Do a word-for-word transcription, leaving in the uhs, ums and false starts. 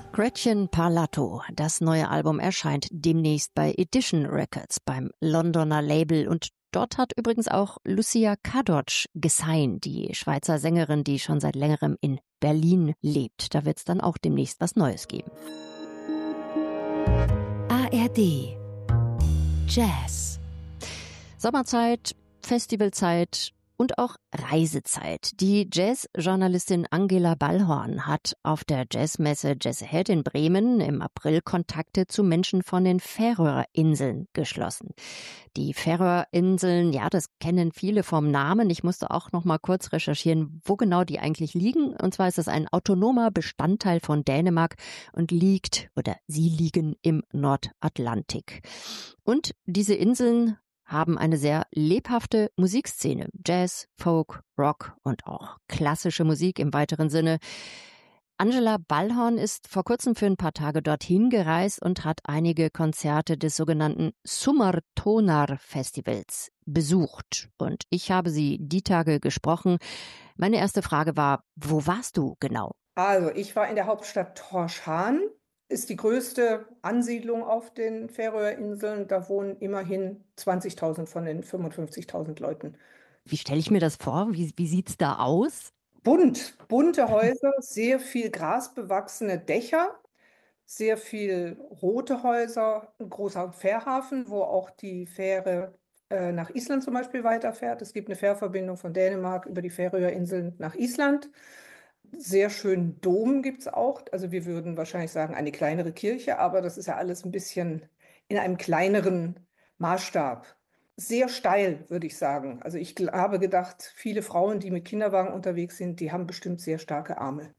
Gretchen Parlato, das neue Album erscheint demnächst bei Edition Records beim Londoner Label und dort hat übrigens auch Lucia Kadocz gesigned, die Schweizer Sängerin, die schon seit längerem in Berlin lebt. Da wird es dann auch demnächst was Neues geben. A R D Jazz. Sommerzeit, Festivalzeit und auch Reisezeit. Die Jazzjournalistin Angela Ballhorn hat auf der Jazzmesse Jazz Ahead in Bremen im April Kontakte zu Menschen von den Färöerinseln geschlossen. Die Färöerinseln, ja, das kennen viele vom Namen. Ich musste auch noch mal kurz recherchieren, wo genau die eigentlich liegen. Und zwar ist es ein autonomer Bestandteil von Dänemark und liegt, oder sie liegen im Nordatlantik. Und diese Inseln haben eine sehr lebhafte Musikszene. Jazz, Folk, Rock und auch klassische Musik im weiteren Sinne. Angela Ballhorn ist vor kurzem für ein paar Tage dorthin gereist und hat einige Konzerte des sogenannten Summartonar Festivals besucht. Und ich habe sie die Tage gesprochen. Meine erste Frage war, wo warst du genau? Also ich war in der Hauptstadt Tórshavn. Ist die größte Ansiedlung auf den Färöerinseln. Da wohnen immerhin zwanzigtausend von den fünfundfünfzigtausend Leuten. Wie stelle ich mir das vor? Wie, wie sieht's da aus? Bunt, bunte Häuser, sehr viel grasbewachsene Dächer, sehr viel rote Häuser, ein großer Fährhafen, wo auch die Fähre äh, nach Island zum Beispiel weiterfährt. Es gibt eine Fährverbindung von Dänemark über die Färöerinseln nach Island. Sehr schönen Dom gibt es auch. Also wir würden wahrscheinlich sagen, eine kleinere Kirche, aber das ist ja alles ein bisschen in einem kleineren Maßstab. Sehr steil, würde ich sagen. Also ich gl- habe gedacht, viele Frauen, die mit Kinderwagen unterwegs sind, die haben bestimmt sehr starke Arme.